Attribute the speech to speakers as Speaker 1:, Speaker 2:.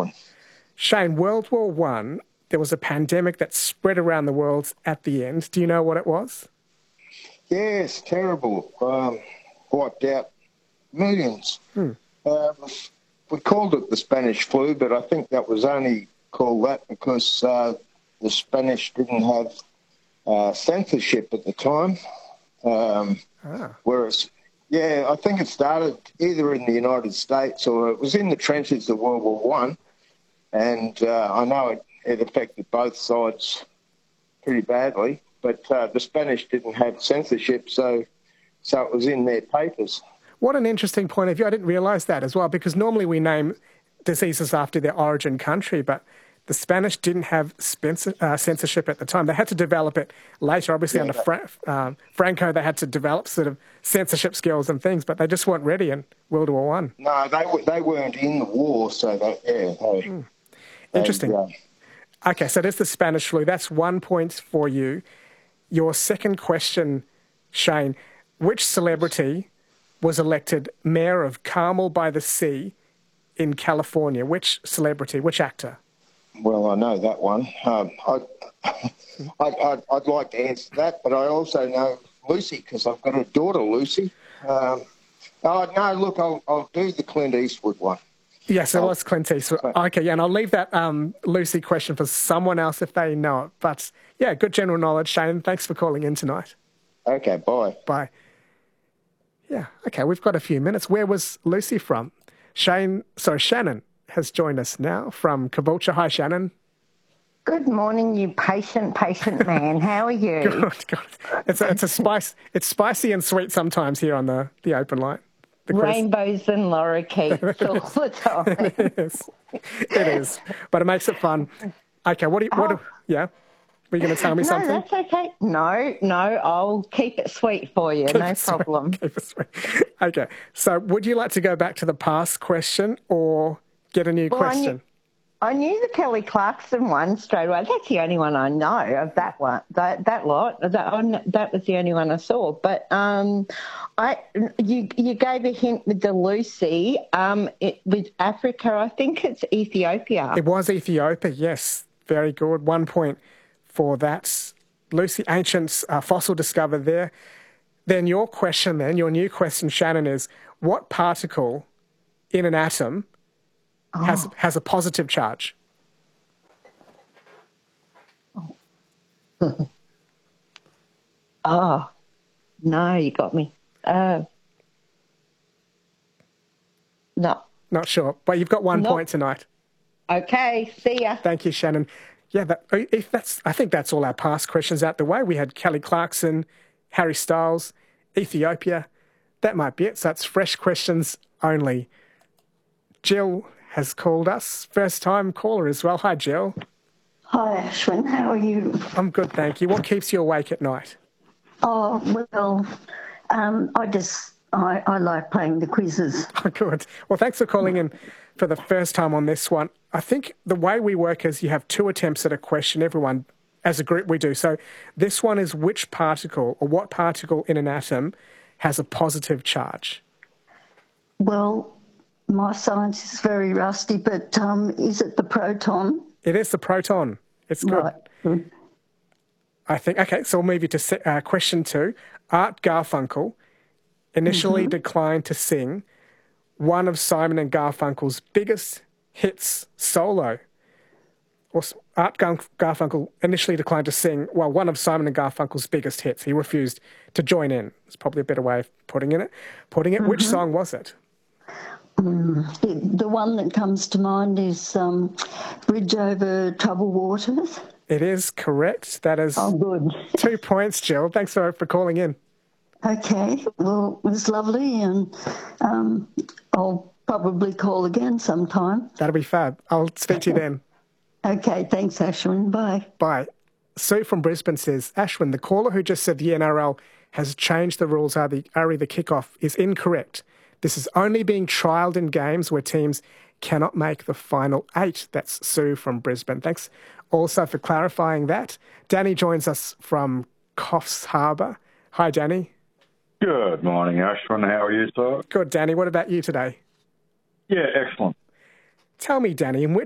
Speaker 1: one.
Speaker 2: Shane, World War One, there was a pandemic that spread around the world at the end. Do you know what it was?
Speaker 1: Yes, terrible. Wiped out millions. We called it the Spanish flu, but I think that was only called that because the Spanish didn't have censorship at the time. Whereas, I think it started either in the United States or it was in the trenches of World War One, and I know it affected both sides pretty badly. But the Spanish didn't have censorship, so it was in their papers.
Speaker 2: What an interesting point of view. I didn't realise that as well, because normally we name diseases after their origin country, but the Spanish didn't have censorship at the time. They had to develop it later. Obviously, under Franco, they had to develop sort of censorship skills and things, but they just weren't ready in World War One.
Speaker 1: No, they weren't in the war, so that,
Speaker 2: Interesting. Okay, so there's the Spanish flu. That's 1 point for you. Your second question, Shane, which celebrity was elected mayor of Carmel by the Sea in California? Which celebrity, which actor?
Speaker 1: Well, I know that one. I'd like to answer that, but I also know Lucy because I've got a daughter, Lucy. No, look, I'll do the Clint Eastwood one.
Speaker 2: Yes, it was Clint Eastwood. Okay, and I'll leave that Lucy question for someone else if they know it. But, good general knowledge, Shane. Thanks for calling in tonight.
Speaker 1: Okay, bye.
Speaker 2: Bye. Yeah, okay, we've got a few minutes. Where was Lucy from? Shannon has joined us now from Caboolture. Hi, Shannon.
Speaker 3: Good morning, you patient man. How are you?
Speaker 2: Good. It's a spice. It's spicy and sweet sometimes here on the open line.
Speaker 3: Rainbows and lorikeets all the time.
Speaker 2: It is. But it makes it fun. Okay, Were you going to tell me something?
Speaker 3: No, that's okay. No, I'll keep it sweet for you. No problem.
Speaker 2: Keep it sweet. Okay, so would you like to go back to the past question or get a new question?
Speaker 3: I knew the Kelly Clarkson one straight away. That's the only one I know of that one. That lot. That was the only one I saw. But you gave a hint with the Lucy. With Africa, I think it's Ethiopia.
Speaker 2: It was Ethiopia. Yes, very good. 1 point for that. Lucy, ancient fossil discovered there. Then your new question, Shannon, is what particle in an atom has a positive charge?
Speaker 3: No, you got me. No.
Speaker 2: Not sure, but you've got 1 point tonight.
Speaker 3: Okay, see ya.
Speaker 2: Thank you, Shannon. Yeah, I think that's all our past questions out the way. We had Kelly Clarkson, Harry Styles, Ethiopia. That might be it. So it's fresh questions only. Jill has called us. First-time caller as well. Hi, Jill.
Speaker 4: Hi, Ashwin. How are you?
Speaker 2: I'm good, thank you. What keeps you awake at night?
Speaker 4: Oh, well, I like playing the quizzes.
Speaker 2: Oh, good. Well, thanks for calling in for the first time on this one. I think the way we work is you have 2 attempts at a question. Everyone, as a group, we do. So this one is which particle or what particle in an atom has a positive charge?
Speaker 4: Well, my science is very rusty, but is it the proton?
Speaker 2: It is the proton. It's good.
Speaker 4: Right.
Speaker 2: I think, okay, so we'll move you to question 2. Art Garfunkel initially declined to sing one of Simon and Garfunkel's biggest hits solo. Art Garfunkel initially declined to sing, one of Simon and Garfunkel's biggest hits. He refused to join in. It's probably a better way of putting it. Which song was it?
Speaker 4: The one that comes to mind is Bridge Over Troubled Waters.
Speaker 2: It is correct. That is
Speaker 4: good.
Speaker 2: 2 points, Jill. Thanks for calling in.
Speaker 4: Okay. Well, it was lovely, and I'll probably call again sometime.
Speaker 2: That'll be fab. I'll speak to you then.
Speaker 4: Okay. Thanks, Ashwin. Bye.
Speaker 2: Bye. Sue from Brisbane says, Ashwin, the caller who just said the NRL has changed the rules are the kickoff is incorrect. This is only being trialled in games where teams cannot make the final 8. That's Sue from Brisbane. Thanks also for clarifying that. Danny joins us from Coffs Harbour. Hi, Danny.
Speaker 5: Good morning, Ashwin. How are you, sir?
Speaker 2: Good, Danny. What about you today?
Speaker 5: Yeah, excellent.
Speaker 2: Tell me, Danny, in which